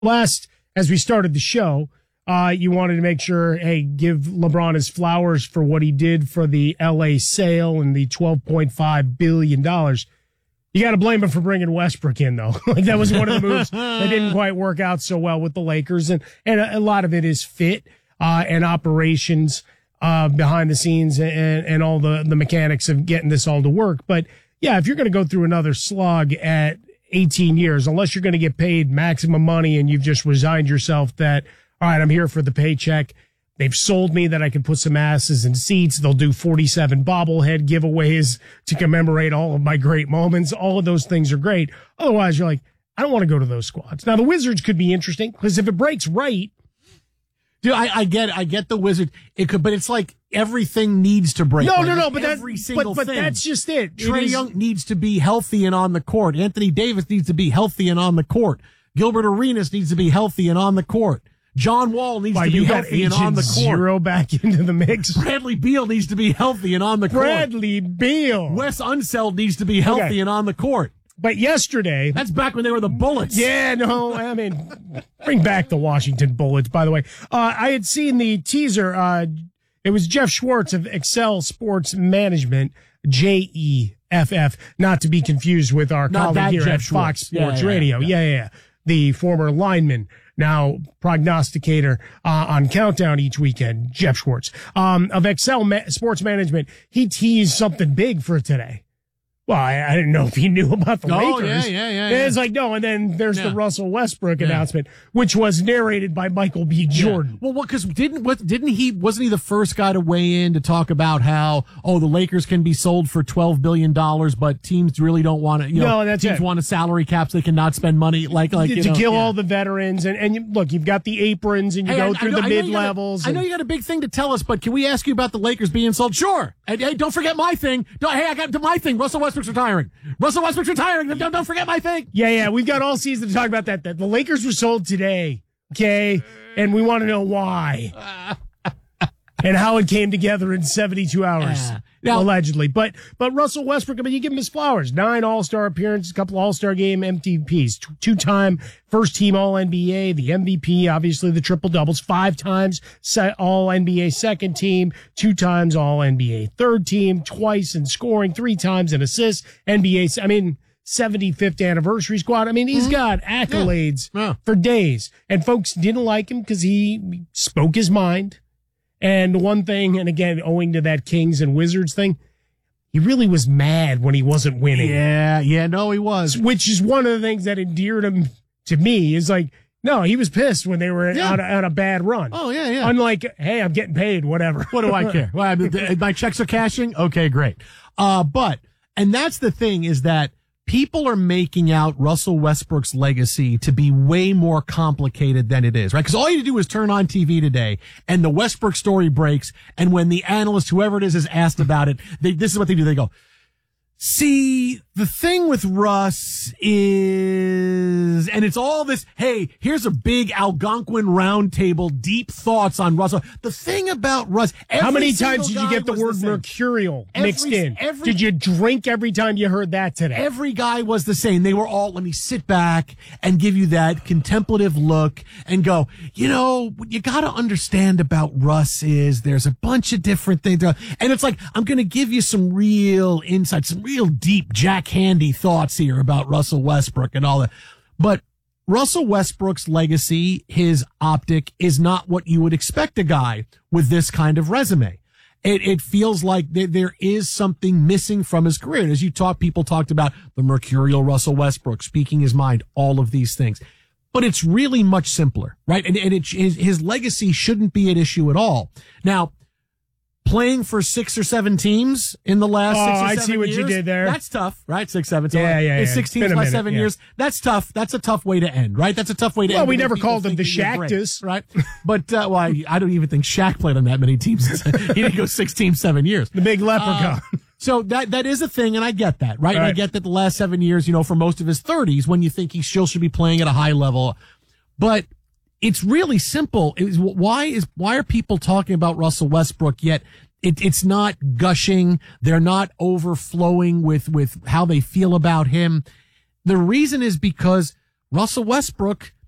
As we started the show, you wanted to make sure, hey, give LeBron his flowers for what he did for the LA sale and the $12.5 billion. You got to blame him for bringing Westbrook in, though. Like, that was one of the moves that didn't quite work out so well with the Lakers. And a lot of it is fit, and operations, behind the scenes and all the mechanics of getting this all to work. But yeah, if you're going to go through another slog at 18 years, unless you're going to get paid maximum money and you've just resigned yourself that, all right, I'm here for the paycheck. They've sold me that I can put some asses in seats. They'll do 47 bobblehead giveaways to commemorate all of my great moments. All of those things are great. Otherwise, you're like, I don't want to go to those squads. Now, the Wizards could be interesting because if it breaks right, dude, I get the Wizard. It could, but it's like everything needs to break. No, but every single but thing. that's just it. Trae Young needs to be healthy and on the court. Anthony Davis needs to be healthy and on the court. Gilbert Arenas needs to be healthy and on the court. John Wall needs to be healthy and on the court. Zero back into the mix. Bradley Beal needs to be healthy and on the court. Bradley Beal. Wes Unseld needs to be healthy and on the court. But yesterday... That's back when they were the Bullets. Yeah, no, I mean, bring back the Washington Bullets, by the way. I had seen the teaser. It was Jeff Schwartz of Excel Sports Management, JEFF, not to be confused with our colleague here Jeff at Fox Schwartz. Sports Radio. Yeah. The former lineman, now prognosticator on Countdown each weekend, Jeff Schwartz, of Excel Sports Management. He teased something big for today. Well, I didn't know if he knew about the Lakers. Yeah. It's like, no, and then there's the Russell Westbrook announcement, which was narrated by Michael B. Jordan. Well, because wasn't he the first guy to weigh in to talk about how, the Lakers can be sold for $12 billion, but teams really don't want to, teams want a salary cap so they cannot spend money to kill all the veterans. And look, you've got the aprons and you go through the mid-levels. I know you got a big thing to tell us, but can we ask you about the Lakers being sold? Sure. And, hey, don't forget my thing. I got my thing. Russell Westbrook's retiring. Don't forget my thing. Yeah. We've got all season to talk about that. The Lakers were sold today. Okay. And we want to know why. And how it came together in 72 hours. Now, allegedly. But Russell Westbrook, I mean, you give him his flowers. 9 All-Star appearances, a couple All-Star Game MVPs, 2-time first-team All-NBA, the MVP, obviously the triple-doubles, 5 times All-NBA second team, 2 times All-NBA third team, twice in scoring, 3 times in assists, 75th anniversary squad. I mean, he's got accolades for days. And folks didn't like him because he spoke his mind. And one thing, and again, owing to that Kings and Wizards thing, he really was mad when he wasn't winning. Yeah, no, he was. Which is one of the things that endeared him to me, is like, no, he was pissed when they were on a bad run. Oh, yeah. Unlike, hey, I'm getting paid, whatever. What do I care? Well, my checks are cashing? Okay, great. And that's the thing, is that people are making out Russell Westbrook's legacy to be way more complicated than it is, right? Because all you do is turn on TV today and the Westbrook story breaks. And when the analyst, whoever it is asked about it, this is what they do. They go, see, the thing with Russ is, and it's all this, hey, here's a big Algonquin roundtable, deep thoughts on Russell. The thing about Russ, how many times did you get the word mercurial mixed in? Did you drink every time you heard that today? Every guy was the same. They were all, let me sit back and give you that contemplative look and go, what you got to understand about Russ is there's a bunch of different things. And it's like, I'm going to give you some real insight, some real deep Jack Handy thoughts here about Russell Westbrook and all that. But Russell Westbrook's legacy, his optic, is not what you would expect a guy with this kind of resume. It feels like there is something missing from his career. And as people talked about the mercurial Russell Westbrook, speaking his mind, all of these things. But it's really much simpler, right? And his legacy shouldn't be at issue at all. Now, playing for 6 or 7 teams in the last 6 or 7 years. I see what you did there. That's tough, right? 6, 7. So yeah. 6 teams by 7 years. That's tough. That's a tough way to end, right? That's a tough way to end. Well, we never called him the Shaqtus, right? But, I don't even think Shaq played on that many teams. He didn't go 6 teams, 7 years. The big leprechaun. So that is a thing, and I get that, right? And I get that the last 7 years, for most of his 30s, when you think he still should be playing at a high level. But it's really simple. Why are people talking about Russell Westbrook yet it's not gushing? They're not overflowing with how they feel about him. The reason is because Russell Westbrook